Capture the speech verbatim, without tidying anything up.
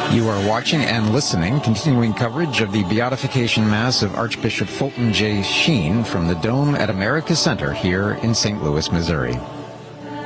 You are watching and listening, continuing coverage of the Beatification Mass of Archbishop Fulton J. Sheen from the Dome at America Center here in Saint Louis, Missouri.